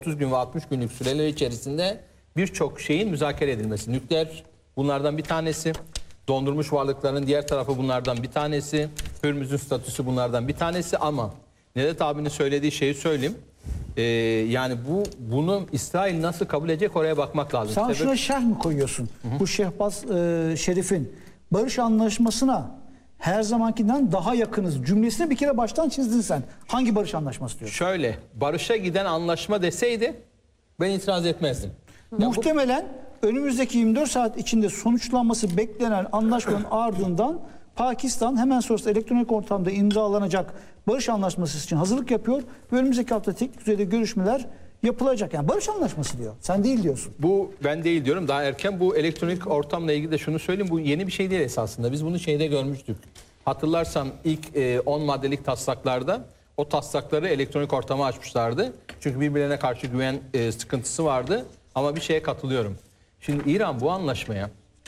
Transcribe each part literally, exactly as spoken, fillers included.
otuz gün ve altmış günlük süreler içerisinde birçok şeyin müzakere edilmesi. Nükleer bunlardan bir tanesi. Dondurmuş varlıkların diğer tarafı bunlardan bir tanesi. Hürmüz'ün statüsü bunlardan bir tanesi ama Nedet abinin söylediği şeyi söyleyeyim. Ee, yani bu bunu İsrail nasıl kabul edecek oraya bakmak lazım. Sen Sebep... şuna şerh mi koyuyorsun? Hı hı. Bu Şehbaz e, Şerif'in barış anlaşmasına her zamankinden daha yakınız cümlesini bir kere baştan çizdin sen. Hangi barış anlaşması diyorsun? Şöyle, barışa giden anlaşma deseydi ben itiraz etmezdim. Ya Muhtemelen bu... önümüzdeki yirmi dört saat içinde sonuçlanması beklenen anlaşmanın ardından Pakistan hemen sonrasında elektronik ortamda imzalanacak barış anlaşması için hazırlık yapıyor ve önümüzdeki hafta teknik düzeyde görüşmeler yapılacak. Yani barış anlaşması diyor. Sen değil diyorsun. Bu ben değil diyorum. Daha erken bu elektronik ortamla ilgili de şunu söyleyeyim. Bu yeni bir şey değil esasında. Biz bunu şeyde görmüştük. Hatırlarsan ilk on maddelik taslaklarda o taslakları elektronik ortama açmışlardı. Çünkü birbirlerine karşı güven e, sıkıntısı vardı. Ama bir şeye katılıyorum. Şimdi İran bu anlaşmaya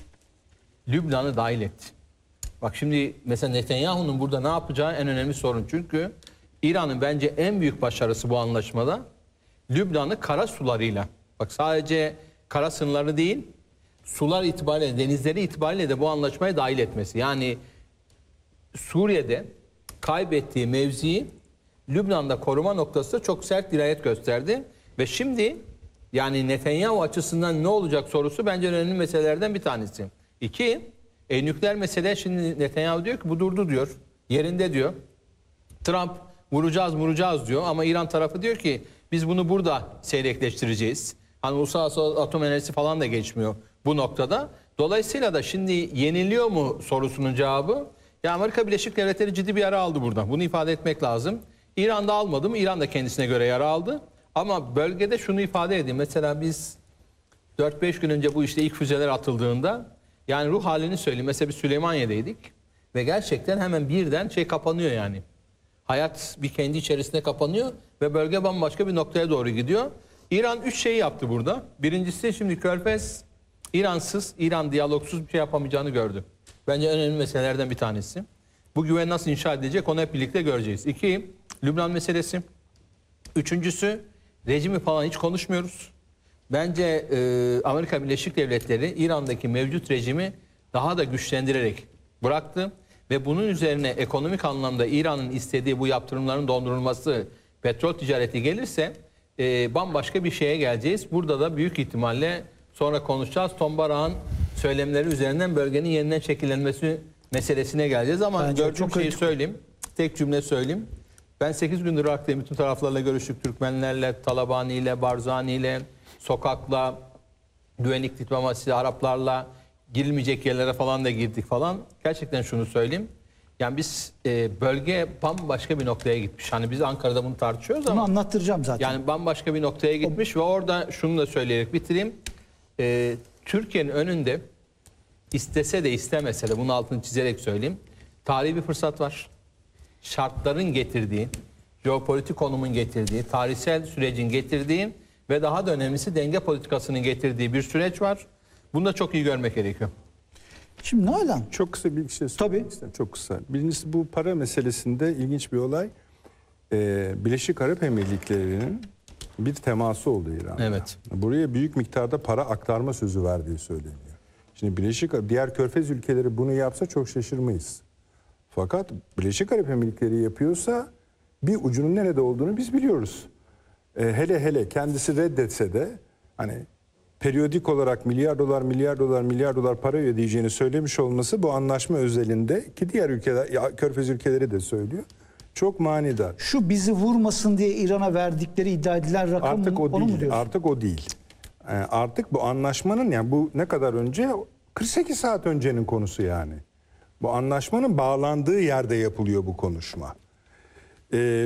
Lübnan'ı dahil etti. Bak şimdi mesela Netanyahu'nun burada ne yapacağı en önemli sorun. Çünkü İran'ın bence en büyük başarısı bu anlaşmada Lübnan'ı kara sularıyla, bak sadece kara sınırları değil, sular itibariyle, denizleri itibariyle de bu anlaşmaya dahil etmesi. Yani Suriye'de kaybettiği mevziyi Lübnan'da koruma noktasında çok sert dirayet gösterdi. Ve şimdi yani Netanyahu açısından ne olacak sorusu bence önemli meselelerden bir tanesi. İki, e, nükleer mesele, şimdi Netanyahu diyor ki bu durdu diyor, yerinde diyor. Trump vuracağız vuracağız diyor ama İran tarafı diyor ki biz bunu burada seyrekleştireceğiz. Hani uluslararası atom enerjisi falan da geçmiyor bu noktada. Dolayısıyla da şimdi yeniliyor mu sorusunun cevabı, ya Amerika Birleşik Devletleri ciddi bir yara aldı burada. Bunu ifade etmek lazım. İran da almadı mı? İran da kendisine göre yara aldı. Ama bölgede şunu ifade edeyim. Mesela biz dört beş gün önce bu işte ilk füzeler atıldığında yani ruh halini söyleyeyim. Mesela biz Süleymaniye'deydik ve gerçekten hemen birden şey kapanıyor yani. Hayat bir kendi içerisinde kapanıyor ve bölge bambaşka bir noktaya doğru gidiyor. İran üç şeyi yaptı burada. Birincisi, şimdi Körfez İransız, İran diyalogsuz bir şey yapamayacağını gördü. Bence en önemli meselelerden bir tanesi. Bu güven nasıl inşa edilecek onu hep birlikte göreceğiz. İki, Lübnan meselesi. Üçüncüsü, rejimi falan hiç konuşmuyoruz. Bence e, Amerika Birleşik Devletleri İran'daki mevcut rejimi daha da güçlendirerek bıraktı. Ve bunun üzerine ekonomik anlamda İran'ın istediği bu yaptırımların dondurulması, petrol ticareti gelirse e, bambaşka bir şeye geleceğiz. Burada da büyük ihtimalle sonra konuşacağız. Tom Barak'ın söylemleri üzerinden bölgenin yeniden şekillenmesi meselesine geleceğiz. Ama bence gördüğüm şeyi söyleyeyim. Tek cümle söyleyeyim. Ben sekiz gündür Irak'tayım. Bütün taraflarla görüştük. Türkmenlerle, Talabani'yle, Barzani'yle, sokakla, güvenlik diplomasisi, Araplarla, girilmeyecek yerlere falan da girdik falan. Gerçekten şunu söyleyeyim. Yani biz e, bölge bambaşka bir noktaya gitmiş. Hani biz Ankara'da bunu tartışıyoruz ama. Bunu anlattıracağım zaten. Yani bambaşka bir noktaya gitmiş o... ve orada şunu da söyleyerek bitireyim. E, Türkiye'nin önünde istese de istemese de bunun altını çizerek söyleyeyim. Tarihi bir fırsat var. Şartların getirdiği, jeopolitik konumun getirdiği, tarihsel sürecin getirdiği ve daha da önemlisi denge politikasının getirdiği bir süreç var. Bunu da çok iyi görmek gerekiyor. Şimdi Nalan. Çok kısa bir şey söylemek istedim. Çok kısa. Birincisi, bu para meselesinde ilginç bir olay. Ee, Birleşik Arap Emirlikleri'nin bir teması oldu İran'da. Evet. Buraya büyük miktarda para aktarma sözü verdiği söyleniyor. Şimdi Birleşik diğer Körfez ülkeleri bunu yapsa çok şaşırmayız. Fakat Birleşik Arap Emirlikleri yapıyorsa bir ucunun nerede olduğunu biz biliyoruz. Ee, hele hele kendisi reddetse de hani periyodik olarak milyar dolar, milyar dolar, milyar dolar para ödeyeceğini söylemiş olması bu anlaşma özelinde, ki diğer ülkeler, ya Körfez ülkeleri de söylüyor, çok manidar. Şu bizi vurmasın diye İran'a verdikleri iddia edilen rakam artık o onu değil, mu diyorsun? Artık o değil. Yani artık bu anlaşmanın, yani bu ne kadar önce? kırk sekiz saat öncenin konusu yani. Bu anlaşmanın bağlandığı yerde yapılıyor bu konuşma. Ee,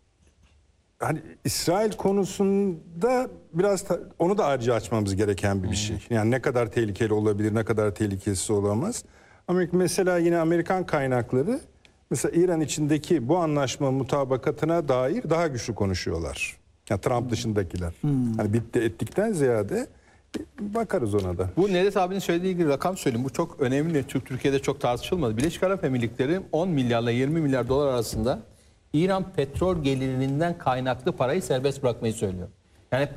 Hani İsrail konusunda biraz ta, onu da ayrıca açmamız gereken bir, bir şey. Yani ne kadar tehlikeli olabilir, ne kadar tehlikesiz olamaz. Ama mesela yine Amerikan kaynakları mesela İran içindeki bu anlaşma mutabakatına dair daha güçlü konuşuyorlar. Yani Trump hmm. dışındakiler. Hmm. Hani bitti ettikten ziyade bakarız ona da. Bu Nedet abinin söylediği ilgili rakam söyleyeyim. Bu çok önemli. Türk Türkiye'de çok tartışılmadı. Birleşik Arap Emirlikleri on milyarla yirmi milyar dolar arasında İran petrol gelirinden kaynaklı parayı serbest bırakmayı söylüyor.